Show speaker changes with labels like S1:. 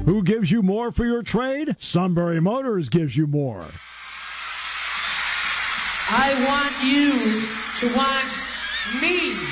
S1: Who gives you more for your trade? Sunbury Motors gives you more.
S2: I want you to want me.